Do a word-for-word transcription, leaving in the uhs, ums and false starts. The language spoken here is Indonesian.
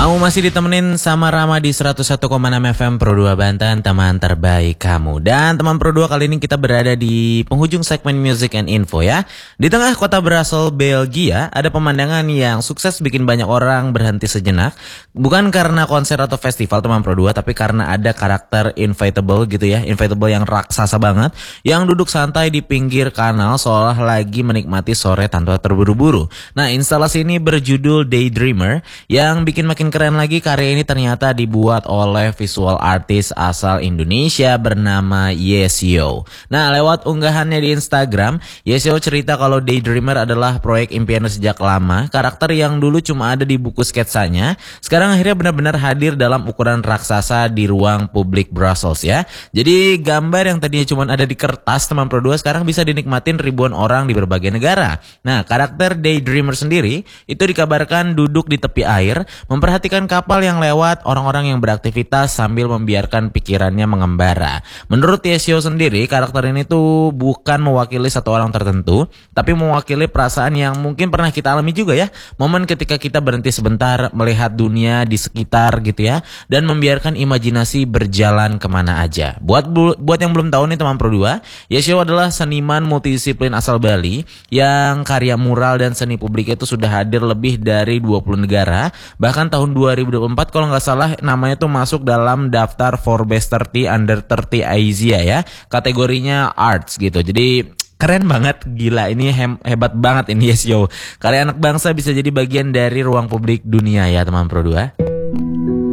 Kamu masih ditemenin sama Rama di seratus satu koma enam F M Pro dua Banten, teman terbaik kamu. Dan teman Pro dua kali ini kita berada di penghujung segmen Music and Info ya. Di tengah kota Brussels, Belgia, ada pemandangan yang sukses bikin banyak orang berhenti sejenak. Bukan karena konser atau festival teman Pro dua, tapi karena ada karakter inflatable gitu ya. Inflatable yang raksasa banget, yang duduk santai di pinggir kanal seolah lagi menikmati sore tanpa terburu-buru. Nah, instalasi ini berjudul Daydreamer, yang bikin makin keren lagi, karya ini ternyata dibuat oleh visual artist asal Indonesia bernama Yesio. Nah, lewat unggahannya di Instagram, Yesio cerita kalau Daydreamer adalah proyek impiannya sejak lama. Karakter yang dulu cuma ada di buku sketsanya, sekarang akhirnya benar-benar hadir dalam ukuran raksasa di ruang publik Brussels ya. Jadi gambar yang tadinya cuma ada di kertas teman Pro dua sekarang bisa dinikmatin ribuan orang di berbagai negara. Nah, karakter Daydreamer sendiri itu dikabarkan duduk di tepi air, memperhatikan kapal yang lewat, orang-orang yang beraktivitas sambil membiarkan pikirannya mengembara. Menurut Yesio sendiri, karakter ini tuh bukan mewakili satu orang tertentu, tapi mewakili perasaan yang mungkin pernah kita alami juga ya. Momen ketika kita berhenti sebentar melihat dunia di sekitar gitu ya, dan membiarkan imajinasi berjalan kemana aja. Buat buat yang belum tahu nih teman Pro dua, Yesio adalah seniman multidisiplin asal Bali yang karya mural dan seni publik itu sudah hadir lebih dari dua puluh negara. Bahkan tahun dua ribu dua puluh empat kalau nggak salah namanya tuh masuk dalam daftar Forbes tiga puluh Under tiga puluh Asia ya, kategorinya arts gitu. Jadi keren banget, gila ini he- hebat banget ini Yesio. Karya anak bangsa bisa jadi bagian dari ruang publik dunia ya teman Pro dua.